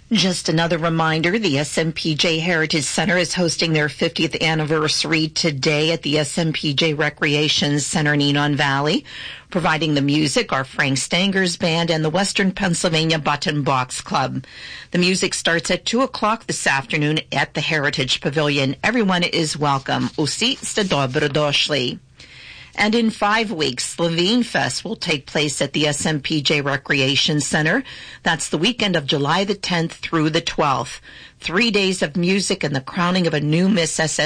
Just another reminder, the SMPJ Heritage Center is hosting their 50th anniversary today at the SMPJ Recreation Center in Enon Valley. Providing the music are Frank Stanger's band and the Western Pennsylvania Button Box Club. The music starts at 2 o'clock this afternoon at the Heritage Pavilion. Everyone is welcome. Usi ste dobrodošli. And in 5 weeks, Levine Fest will take place at the SMPJ Recreation Center. That's the weekend of July the 10th through the 12th. 3 days of music and the crowning of a new Miss SS